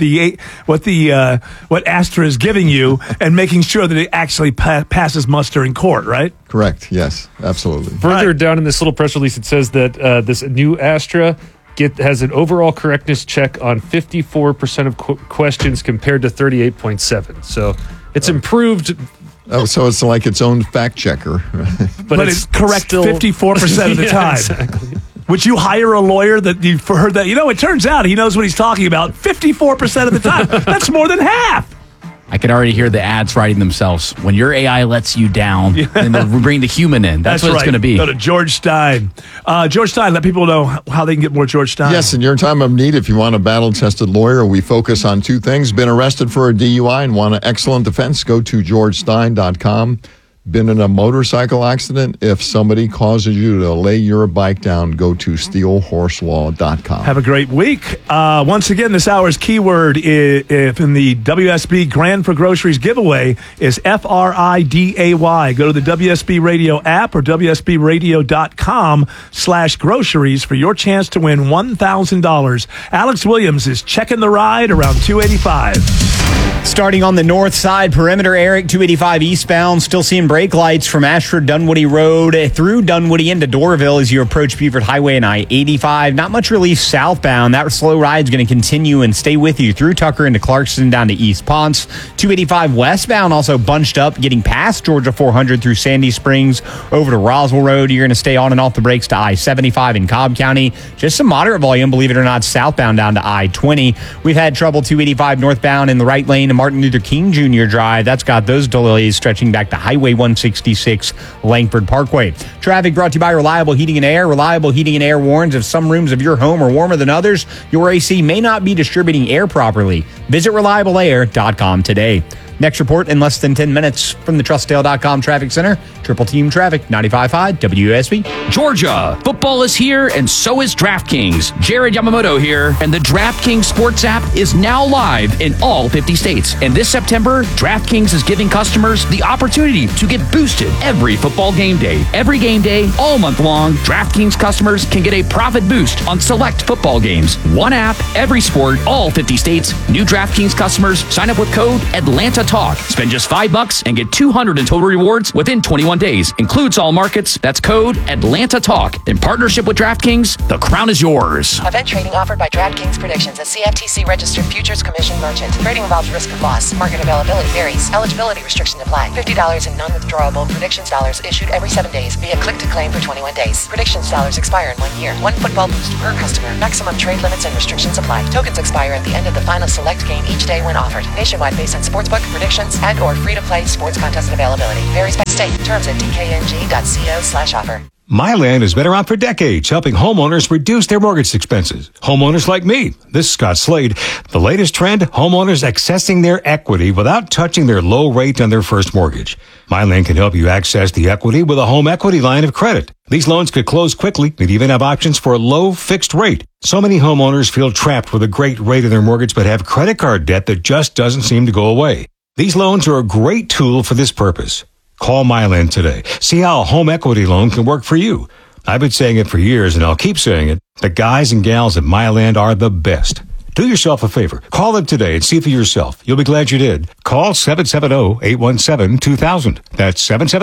Astra is giving you and making sure that it actually passes muster in court, right? Correct. Yes, absolutely. Further down in this little press release, it says that this new Astra has an overall correctness check on 54% of questions compared to 38.7. So it's improved. Oh, so it's like its own fact checker, but it's correct 54% of the time. Exactly. Would you hire a lawyer that you've heard that? It turns out he knows what he's talking about 54% of the time. That's more than half. I can already hear the ads writing themselves. When your AI lets you down, then they'll bring the human in. That's what right. It's going to be. Go to George Stein. George Stein, let people know how they can get more George Stein. Yes, in your time of need, if you want a battle-tested lawyer, we focus on 2 things. Been arrested for a DUI and want an excellent defense, go to georgestein.com. Been in a motorcycle accident? If somebody causes you to lay your bike down, go to steelhorselaw.com. Have a great week. Once again, this hour's keyword in the WSB Grand for Groceries giveaway is FRIDAY. Go to the WSB Radio app or WSBradio.com/groceries for your chance to win $1,000. Alex Williams is checking the ride around 285. Starting on the north side, perimeter, Eric, 285 eastbound. Still seeing brake lights from Ashford Dunwoody Road through Dunwoody into Dorville as you approach Beaufort Highway and I-85. Not much relief southbound. That slow ride is going to continue and stay with you through Tucker into Clarkston down to East Ponce. 285 westbound also bunched up, getting past Georgia 400 through Sandy Springs over to Roswell Road. You're going to stay on and off the brakes to I-75 in Cobb County. Just some moderate volume, believe it or not, southbound down to I-20. We've had trouble 285 northbound in the right lane to Martin Luther King Jr. Drive. That's got those delays stretching back to Highway 166 Langford Parkway. Traffic brought to you by Reliable Heating and Air. Reliable Heating and Air warns if some rooms of your home are warmer than others, your AC may not be distributing air properly. Visit ReliableAir.com today. Next report in less than 10 minutes from the TrustDale.com Traffic Center. Triple Team Traffic, 95.5 WSB. Georgia, football is here and so is DraftKings. Jared Yamamoto here, and the DraftKings Sports app is now live in all 50 states. And this September, DraftKings is giving customers the opportunity to get boosted every football game day. Every game day, all month long, DraftKings customers can get a profit boost on select football games. One app, every sport, all 50 states. New DraftKings customers sign up with code Atlanta Talk. Spend just $5 and get $200 in total rewards within 21 days. Includes all markets. That's code Atlanta Talk. In partnership with DraftKings, the crown is yours. Event trading offered by DraftKings Predictions, a CFTC registered futures commission merchant. Trading involves risk of loss. Market availability varies. Eligibility restrictions apply. $50 in non-withdrawable predictions dollars issued every 7 days via click to claim for 21 days. Predictions dollars expire in 1 year. One football boost per customer. Maximum trade limits and restrictions apply. Tokens expire at the end of the final select game each day when offered. Nationwide based on sportsbook, predictions, and or free-to-play sports contest availability. Varies by state. Terms at dkng.co/offer. MyLand has been around for decades, helping homeowners reduce their mortgage expenses. Homeowners like me. This is Scott Slade. The latest trend, homeowners accessing their equity without touching their low rate on their first mortgage. MyLand can help you access the equity with a home equity line of credit. These loans could close quickly and even have options for a low fixed rate. So many homeowners feel trapped with a great rate on their mortgage but have credit card debt that just doesn't seem to go away. These loans are a great tool for this purpose. Call MyLand today. See how a home equity loan can work for you. I've been saying it for years, and I'll keep saying it. The guys and gals at MyLand are the best. Do yourself a favor. Call them today and see for yourself. You'll be glad you did. Call 770-817-2000. That's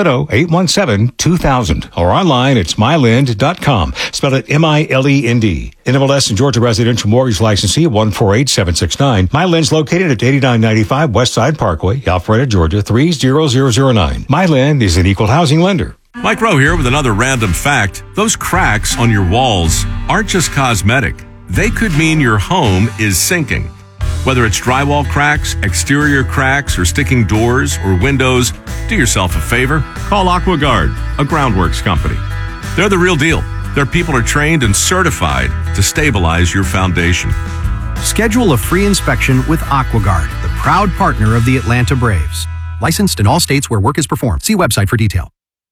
770-817-2000. Or online, it's MyLend.com. Spell it MILEND. NMLS and Georgia Residential Mortgage Licensee 148769. MyLend's located at 8995 Westside Parkway, Alpharetta, Georgia 30009. MyLend is an equal housing lender. Mike Rowe here with another random fact. Those cracks on your walls aren't just cosmetic. They could mean your home is sinking. Whether it's drywall cracks, exterior cracks, or sticking doors or windows, do yourself a favor. Call AquaGuard, a groundworks company. They're the real deal. Their people are trained and certified to stabilize your foundation. Schedule a free inspection with AquaGuard, the proud partner of the Atlanta Braves. Licensed in all states where work is performed. See website for detail.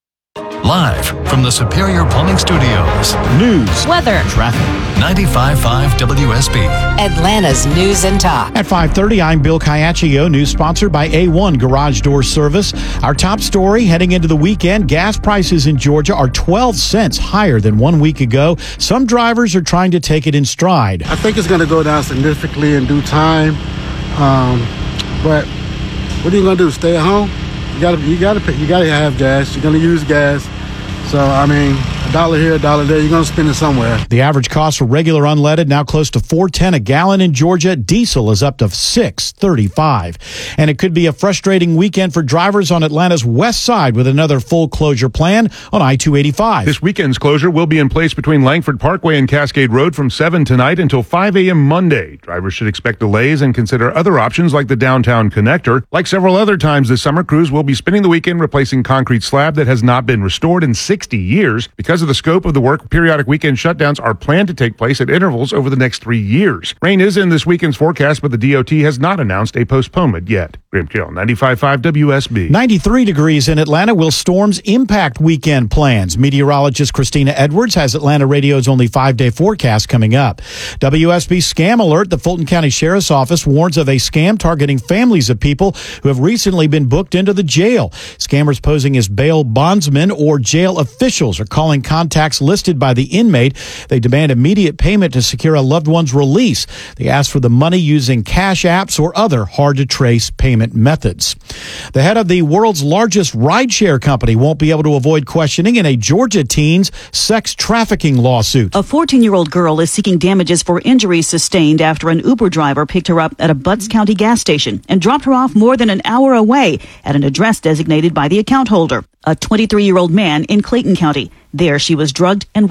Live from the Superior Plumbing Studios. News, weather, traffic. 95.5 WSB. Atlanta's News and Talk. At 5:30, I'm Bill Caiaccio. News sponsored by A1 Garage Door Service. Our top story heading into the weekend, gas prices in Georgia are 12 cents higher than 1 week ago. Some drivers are trying to take it in stride. I think it's going to go down significantly in due time. But what are you going to do? Stay at home? You gotta have gas. You're gonna use gas. So, I mean, $1 here, $1 there, you're going to spend it somewhere. The average cost for regular unleaded now close to $4.10 a gallon in Georgia. Diesel is up to $6.35. And it could be a frustrating weekend for drivers on Atlanta's west side with another full closure plan on I-285. This weekend's closure will be in place between Langford Parkway and Cascade Road from 7 tonight until 5 a.m. Monday. Drivers should expect delays and consider other options like the downtown connector. Like several other times this summer, crews will be spending the weekend replacing concrete slab that has not been restored in 60 years. Because of the scope of the work, periodic weekend shutdowns are planned to take place at intervals over the next 3 years. Rain is in this weekend's forecast, but the DOT has not announced a postponement yet. Graham Carroll, 95.5 WSB. 93 degrees in Atlanta. Will storms impact weekend plans? Meteorologist Christina Edwards has Atlanta Radio's only 5-day forecast coming up. WSB Scam Alert. The Fulton County Sheriff's Office warns of a scam targeting families of people who have recently been booked into the jail. Scammers posing as bail bondsmen or jail officials are calling contacts listed by the inmate. They demand immediate payment to secure a loved one's release. They ask for the money using cash apps or other hard-to-trace payment methods. The head of the world's largest rideshare company won't be able to avoid questioning in a Georgia teen's sex trafficking lawsuit. A 14-year-old girl is seeking damages for injuries sustained after an Uber driver picked her up at a Butts County gas station and dropped her off more than an hour away at an address designated by the account holder, a 23-year-old man in Clayton County. There she was drugged and raped.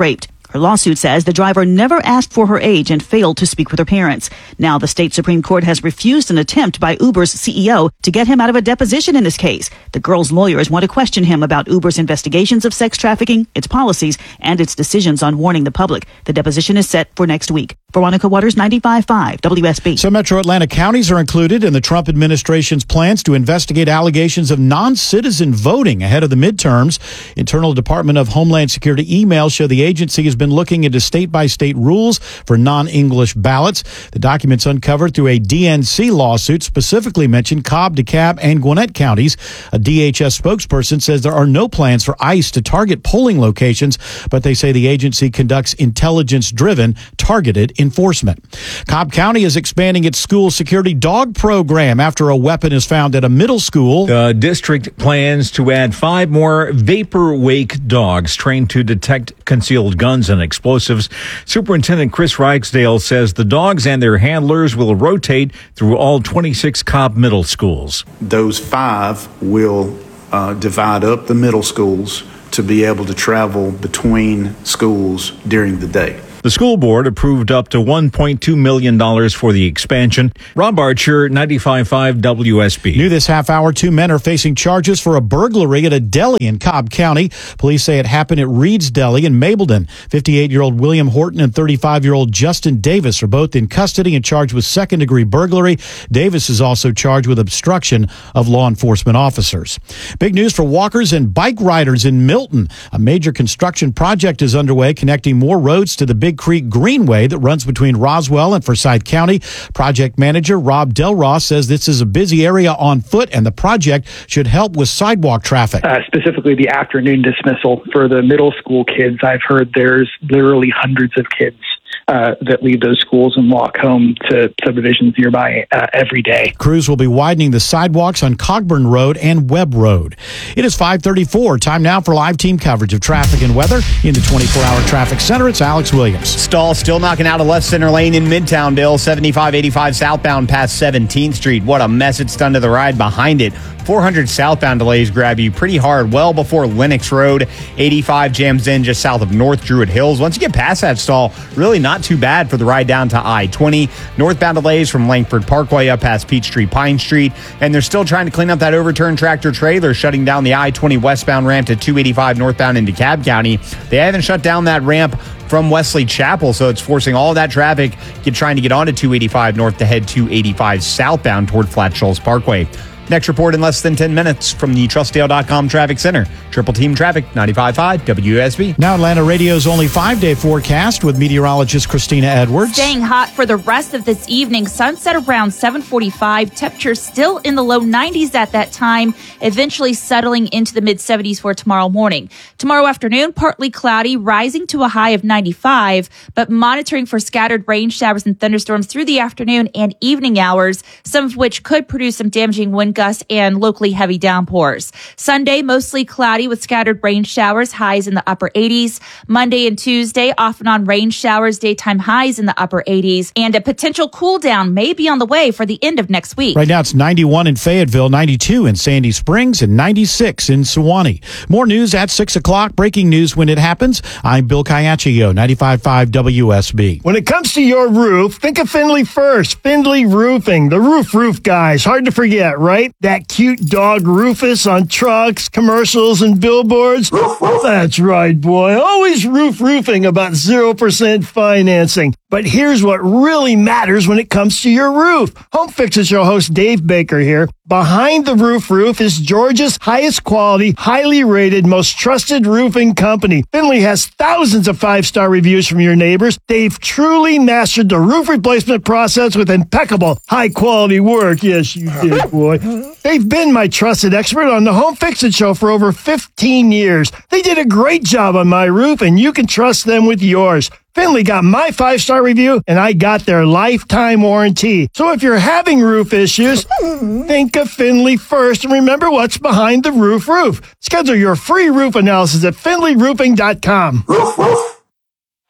Her lawsuit says the driver never asked for her age and failed to speak with her parents. Now the state Supreme Court has refused an attempt by Uber's CEO to get him out of a deposition in this case. The girl's lawyers want to question him about Uber's investigations of sex trafficking, its policies, and its decisions on warning the public. The deposition is set for next week. Veronica Waters, 95.5 WSB. Some metro Atlanta counties are included in the Trump administration's plans to investigate allegations of non-citizen voting ahead of the midterms. Internal Department of Homeland Security emails show the agency has been looking into state-by-state rules for non-English ballots. The documents uncovered through a DNC lawsuit specifically mention Cobb, DeKalb, and Gwinnett counties. A DHS spokesperson says there are no plans for ICE to target polling locations, but they say the agency conducts intelligence-driven, targeted enforcement. Cobb County is expanding its school security dog program after a weapon is found at a middle school. The district plans to add 5 more vapor wake dogs trained to detect concealed guns and explosives. Superintendent Chris Rykesdale says the dogs and their handlers will rotate through all 26 Cobb middle schools. Those 5 will divide up the middle schools to be able to travel between schools during the day. The school board approved up to $1.2 million for the expansion. Rob Archer, 95.5 WSB. New this half hour, 2 men are facing charges for a burglary at a deli in Cobb County. Police say it happened at Reed's Deli in Mableton. 58-year-old William Horton and 35-year-old Justin Davis are both in custody and charged with second-degree burglary. Davis is also charged with obstruction of law enforcement officers. Big news for walkers and bike riders in Milton. A major construction project is underway connecting more roads to the Big Creek Greenway that runs between Roswell and Forsyth County. Project manager Rob Delross says this is a busy area on foot and the project should help with sidewalk traffic. Specifically the afternoon dismissal for the middle school kids. I've heard there's literally hundreds of kids that leave those schools and walk home to subdivisions nearby every day. Crews will be widening the sidewalks on Cogburn Road and Webb Road. It is 5:34. Time now for live team coverage of traffic and weather. In the 24-hour traffic center, it's Alex Williams. Stall still knocking out a left center lane in Midtown, Bill. 75-85 southbound past 17th Street. What a mess it's done to the ride behind it. 400 southbound delays grab you pretty hard well before Lenox Road. 85 jams in just south of North Druid Hills. Once you get past that stall, really not too bad for the ride down to I-20. Northbound delays from Langford Parkway up past Peachtree Pine Street. And they're still trying to clean up that overturned tractor trailer, shutting down the I-20 westbound ramp to 285 northbound into DeKalb County. They haven't shut down that ramp from Wesley Chapel, so it's forcing all that traffic trying to get onto 285 north to head 285 southbound toward Flat Shoals Parkway. Next report in less than 10 minutes from the TrustDale.com Traffic Center. Triple Team Traffic, 95.5 WSB. Now Atlanta Radio's only 5-day forecast with meteorologist Christina Edwards. Staying hot for the rest of this evening. Sunset around 7:45. Temperatures still in the low 90s at that time, eventually settling into the mid-70s for tomorrow morning. Tomorrow afternoon, partly cloudy, rising to a high of 95, but monitoring for scattered rain showers and thunderstorms through the afternoon and evening hours, some of which could produce some damaging wind gusts and locally heavy downpours. Sunday, mostly cloudy with scattered rain showers, highs in the upper 80s. Monday and Tuesday, off and on rain showers, daytime highs in the upper 80s. And a potential cool down may be on the way for the end of next week. Right now, it's 91 in Fayetteville, 92 in Sandy Springs, and 96 in Sewanee. More news at 6 o'clock. Breaking news when it happens. I'm Bill Caiaccio, 95.5 WSB. When it comes to your roof, think of Findlay first. Findlay Roofing, the roof guys. Hard to forget, right? That cute dog Rufus on trucks, commercials, and billboards. That's right, boy. Always roofing about 0% financing. But here's what really matters when it comes to your roof. Home Fix It Show host Dave Baker here. Behind the Roof is Georgia's highest quality, highly rated, most trusted roofing company. Findlay has thousands of 5-star reviews from your neighbors. They've truly mastered the roof replacement process with impeccable, high-quality work. Yes, you did, boy. They've been my trusted expert on the Home Fix It Show for over 15 years. They did a great job on my roof, and you can trust them with yours. Findlay got my 5-star review, and I got their lifetime warranty. So if you're having roof issues, think of Findlay first and remember what's behind the roof. Schedule your free roof analysis at FindlayRoofing.com.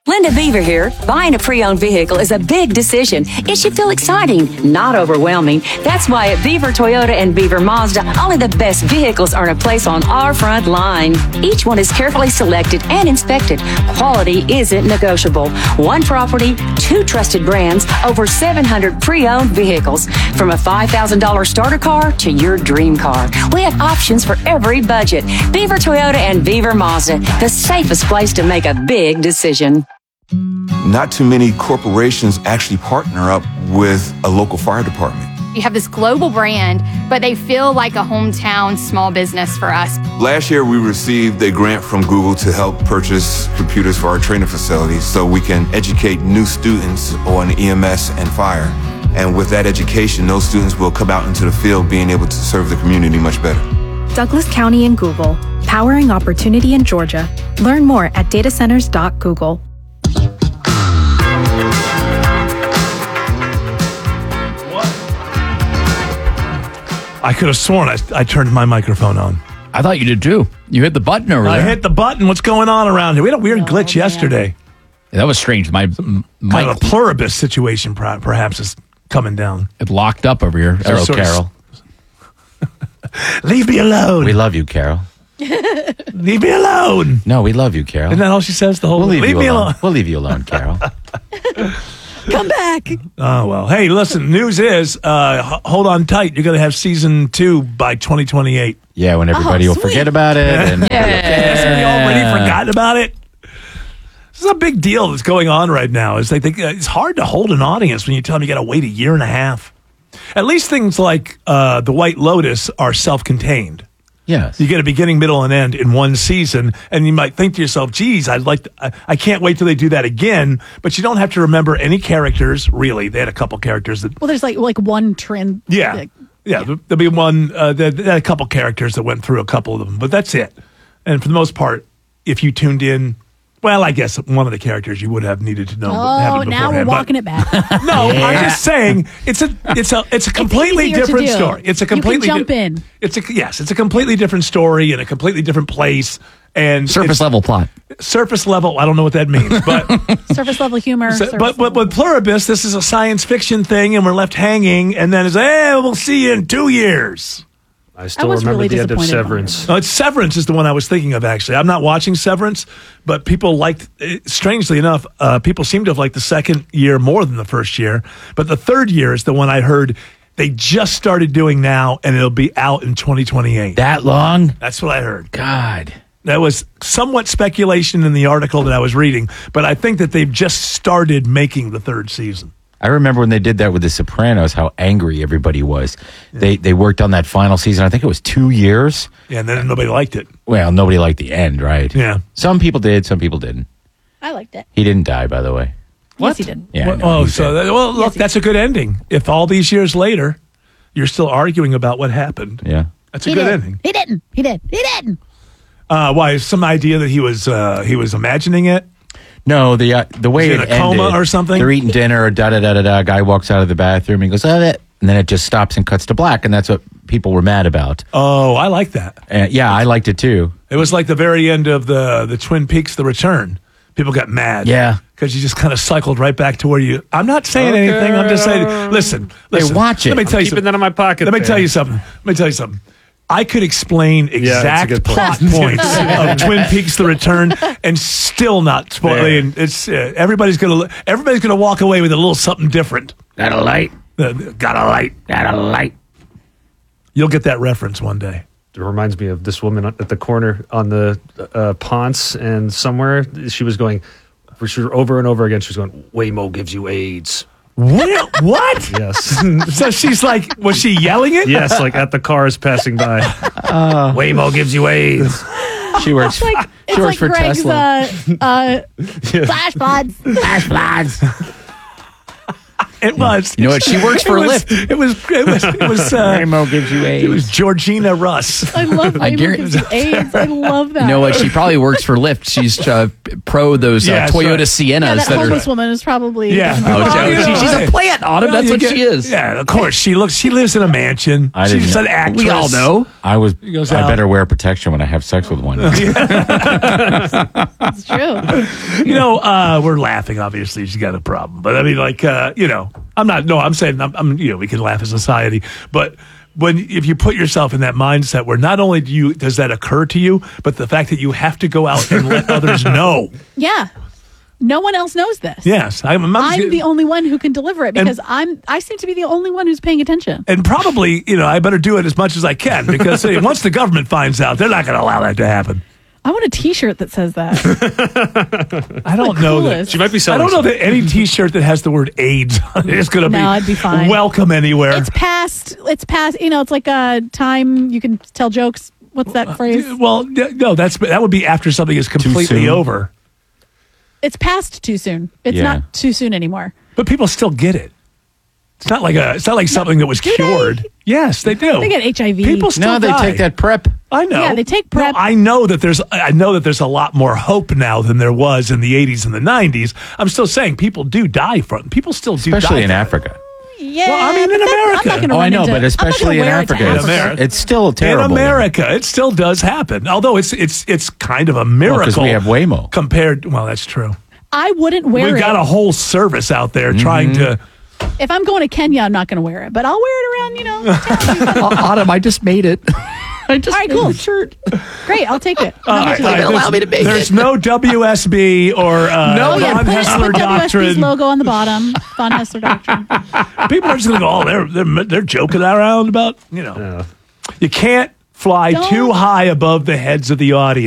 Linda Beaver here. Buying a pre-owned vehicle is a big decision. It should feel exciting, not overwhelming. That's why at Beaver Toyota and Beaver Mazda, only the best vehicles earn a place on our front line. Each one is carefully selected and inspected. Quality isn't negotiable. One property, 2 trusted brands, over 700 pre-owned vehicles. From a $5,000 starter car to your dream car. We have options for every budget. Beaver Toyota and Beaver Mazda, the safest place to make a big decision. Not too many corporations actually partner up with a local fire department. You have this global brand, but they feel like a hometown small business for us. Last year, we received a grant from Google to help purchase computers for our training facilities so we can educate new students on EMS and fire. And with that education, those students will come out into the field being able to serve the community much better. Douglas County and Google, powering opportunity in Georgia. Learn more at datacenters.google. I could have sworn I turned my microphone on. I thought you did too. You hit the button over there. I hit the button. What's going on around here? We had a weird glitch yesterday. Yeah, that was strange. My kind of a pluribus situation perhaps is coming down. It locked up over here. Hello, Carol. Leave me alone. We love you, Carol. Leave me alone. No, we love you, Carol. Isn't that all she says the whole We'll time? leave me alone. We'll leave you alone, Carol. Come back. Oh, well. Hey, listen, news is, hold on tight. You're going to have season 2 by 2028. Yeah, when everybody will forget about it. And we already forgotten about it. This is a big deal that's going on right now. Is they think it's hard to hold an audience when you tell them you got to wait a year and a half. At least things like The White Lotus are self-contained. Yes. You get a beginning, middle, and end in one season, and you might think to yourself, geez, I can't wait till they do that again, but you don't have to remember any characters, really. They had a couple characters that... Well, there's like one trend. Yeah. There'll be one, they had a couple characters that went through a couple of them, but that's it. And for the most part, if you tuned in, well, I guess one of the characters you would have needed to know. Oh, now we're walking it back. No, yeah. I'm just saying it's a completely different story. It's a completely you can jump in. It's a completely different story in a completely different place and surface level plot. Surface level. I don't know what that means, but surface level humor. But with Pluribus, this is a science fiction thing, and we're left hanging, and then it's we'll see you in 2 years. I still remember the end of Severance. No, Severance is the one I was thinking of, actually. I'm not watching Severance, but people liked, strangely enough, people seem to have liked the second year more than the first year. But the third year is the one I heard they just started doing now, and it'll be out in 2028. That long? That's what I heard. God. That was somewhat speculation in the article that I was reading, but I think that they've just started making the third season. I remember when they did that with The Sopranos, how angry everybody was. Yeah. They worked on that final season. I think it was 2 years. Yeah, and then nobody liked it. Well, nobody liked the end, right? Yeah. Some people did, some people didn't. I liked it. He didn't die, by the way. What? Yes, he did. Yeah. Look, that's a good ending. If all these years later, you're still arguing about what happened. Yeah. That's a good ending. He didn't. He didn't. Why? Some idea that he was imagining it? No, the way it in a coma ended, or something. They're eating dinner, or da. Guy walks out of the bathroom and goes, and then it just stops and cuts to black, and that's what people were mad about. Oh, I like that. Yeah, I liked it too. It was like the very end of the Twin Peaks: The Return. People got mad. Yeah, because you just kind of cycled right back to where you. I'm not saying anything. I'm just saying. Listen. Hey, watch it. Let me tell you keeping that in my pocket. Let me tell you something. I could explain exact plot points of Twin Peaks: The Return and still not spoil. I mean, it's everybody's gonna walk away with a little something different. Got a light. Got a light. You'll get that reference one day. It reminds me of this woman at the corner on the Ponce and somewhere. She was going over and over again. She was going, Waymo gives you AIDS. What? Yes. So she's like, was she yelling it? Yes, like at the cars passing by. Waymo gives you AIDS. She works. She works for Greg's, Tesla. Flash floods. Flash floods. It was. You know what? She works for Lyft. It was. Waymo gives you AIDS. It was Georgina Russ. I love Waymo gives you AIDS. I love that. You know what? She probably works for Lyft. She's pro those Toyota Siennas. Yeah, that homeless are. woman is probably. She's a plant, Autumn. That's what she is. Yeah, of course. She lives in a mansion. She's an actress. We all know. I goes out. better wear protection when I have sex with one. It's true. You know, we're laughing. Obviously, she's got a problem. But I mean, like, you know, I'm saying, you know, we can laugh as society. But if you put yourself in that mindset where not only does that occur to you, but the fact that you have to go out and let others know. Yeah. No one else knows this. Yes. I'm the only one who can deliver it because I seem to be the only one who's paying attention. And probably, you know, I better do it as much as I can because once the government finds out, they're not going to allow that to happen. I want a T-shirt that says that. I don't know that. She might be selling. I don't know that any T-shirt that has the word AIDS on it is going to I'd be fine. welcome anywhere. It's past. You know, it's like a time you can tell jokes. What's that phrase? Well, no, that would be after something is completely over. It's past too soon. It's not too soon anymore. But people still get it. It's not like something that was cured. Yes, they do. They get HIV. People still die. take that PrEP. I know. Yeah, they take PrEP. No, I know that there's a lot more hope now than there was in the 80s and the 90s. I'm still saying people do die from. People still do die. Especially in Africa. Yeah. Well, I mean, in America. I know, but especially in Africa. It's still terrible. In America, it still does happen. Although it's kind of a miracle. Because we have Waymo. Well, that's true. I wouldn't wear it. We've got a whole service out there trying to. If I'm going to Kenya, I'm not going to wear it, but I'll wear it around, you know. Autumn, I just made it. All right, cool. Shirt. Great, I'll take it. Allow me to make There's no WSB or Von Hessler put Doctrine. WSB's logo on the bottom. Von Hessler Doctrine. People are just going to go, they're joking around about, you know. You can't fly too high above the heads of the audience.